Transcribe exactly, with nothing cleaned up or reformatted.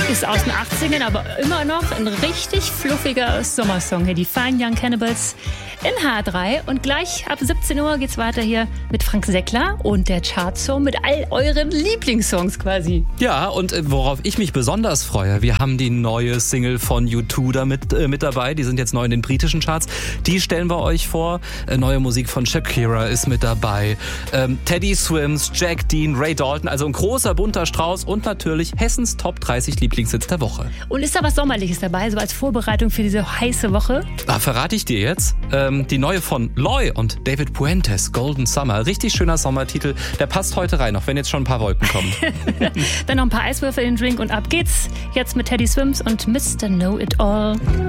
Ist aus den achtzigern, aber immer noch ein richtig fluffiger Sommersong hier. Die Fine Young Cannibals in H drei. Und gleich ab siebzehn Uhr geht's weiter hier mit Frank Seckler und der Chartshow mit all euren Lieblingssongs quasi. Ja, und äh, worauf ich mich besonders freue, wir haben die neue Single von U zwei da mit, äh, mit dabei. Die sind jetzt neu in den britischen Charts. Die stellen wir euch vor. Äh, neue Musik von Shakira ist mit dabei. Ähm, Teddy Swims, Jack Dean, Ray Dalton. Also ein großer bunter Strauß und natürlich Hessens Top dreißig Lieblingshits der Woche. Und ist da was Sommerliches dabei, so als Vorbereitung für diese heiße Woche? Da verrate ich dir jetzt. Ähm, die neue von Loy und David Puentes, Golden Summer. Richtig schöner Sommertitel. Der passt heute rein, auch wenn jetzt schon ein paar Wolken kommen. Dann noch ein paar Eiswürfel in den Drink und ab geht's. Jetzt mit Teddy Swims und Mister Know It All.